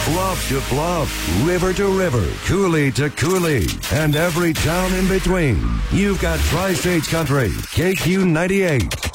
Bluff to bluff, river to river, coulee to coulee, and every town in between. You've got Tri-States Country, KQ 98.